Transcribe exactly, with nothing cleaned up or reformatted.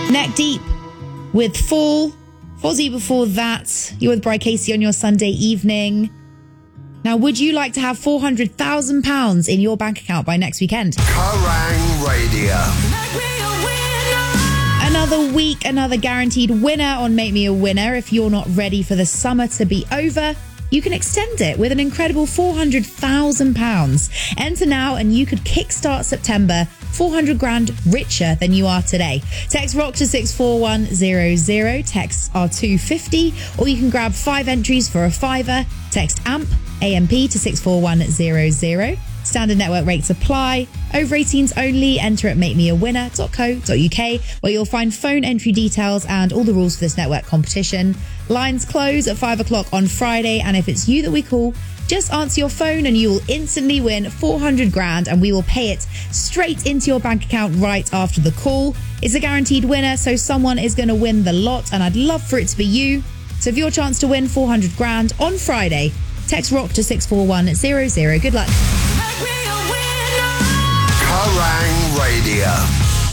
Neck Deep with Fall. Fozzy before that. You're with Bri Casey on your Sunday evening. Now, would you like to have four hundred thousand pounds in your bank account by next weekend? Kerrang Radio. Another week, another guaranteed winner on Make Me a Winner. If you're not ready for the summer to be over, you can extend it with an incredible four hundred thousand pounds. Enter now and you could kickstart September four hundred grand richer than you are today. Text ROCK to six four one zero zero. Texts are two fifty, or you can grab five entries for a fiver. Text AMP, A M P to six four one zero zero. Standard network rates apply. Over eighteens only. Enter at make me a winner dot co dot uk, where you'll find phone entry details and all the rules for this network competition. Lines close at five o'clock on Friday, and if it's you that we call, just answer your phone and you will instantly win four hundred grand, and we will pay it straight into your bank account right after the call. It's a guaranteed winner, so someone is going to win the lot, and I'd love for it to be you. So for your chance to win four hundred grand on Friday, text ROCK to six four one zero zero. Good luck. Kerrang Radio.